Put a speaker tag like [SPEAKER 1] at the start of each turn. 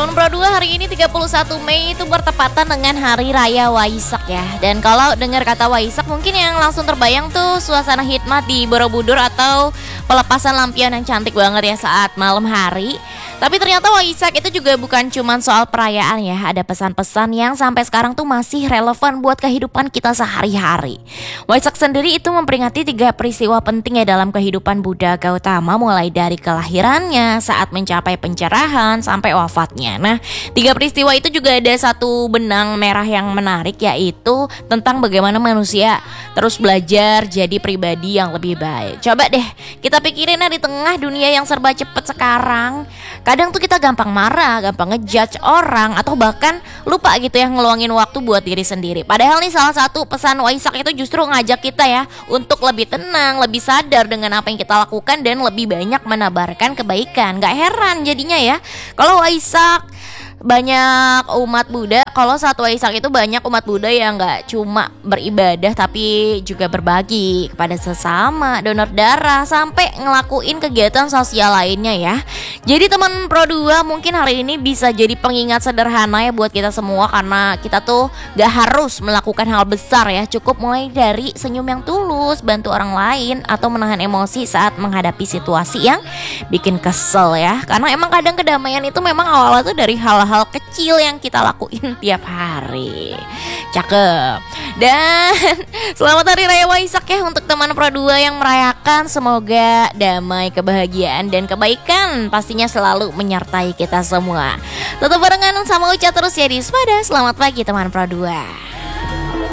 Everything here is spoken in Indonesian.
[SPEAKER 1] Teman Pro 2, hari ini 31 Mei itu bertepatan dengan Hari Raya Waisak ya. Dan kalau dengar kata Waisak mungkin yang langsung terbayang tuh suasana hikmat di Borobudur atau pelepasan lampion yang cantik banget ya saat malam hari. Tapi ternyata Waisak itu juga bukan cuma soal perayaan ya. Ada pesan-pesan yang sampai sekarang tuh masih relevan buat kehidupan kita sehari-hari. Waisak sendiri itu memperingati 3 peristiwa penting ya dalam kehidupan Buddha Gautama, mulai dari kelahirannya, saat mencapai pencerahan, sampai wafatnya. Nah, 3 peristiwa itu juga ada satu benang merah yang menarik, yaitu tentang bagaimana manusia terus belajar jadi pribadi yang lebih baik. Coba deh kita pikirin di tengah dunia yang serba cepet sekarang, kadang tuh kita gampang marah, gampang ngejudge orang, atau bahkan lupa gitu ya ngeluangin waktu buat diri sendiri. Padahal nih salah satu pesan Waisak itu justru ngajak kita ya untuk lebih tenang, lebih sadar dengan apa yang kita lakukan, dan lebih banyak menebarkan kebaikan. Gak heran jadinya ya kalau Waisak banyak umat Buddha, kalau saat Waisak itu banyak umat Buddha yang gak cuma beribadah tapi juga berbagi kepada sesama, donor darah, sampai ngelakuin kegiatan sosial lainnya ya. Jadi teman Pro 2, mungkin hari ini bisa jadi pengingat sederhana ya buat kita semua, karena kita tuh gak harus melakukan hal besar ya. Cukup mulai dari senyum yang tulus, bantu orang lain, atau menahan emosi saat menghadapi situasi yang bikin kesel ya. Karena emang kadang kedamaian itu memang awalnya tuh dari hal-hal kecil yang kita lakuin tiap hari. Cakep. Dan selamat Hari Raya Waisak ya untuk teman Pro 2 yang merayakan. Semoga damai, kebahagiaan, dan kebaikan pastinya selalu menyertai kita semua. Tetap barengan sama Uca terus ya di Sepada. Selamat pagi teman Pro 2.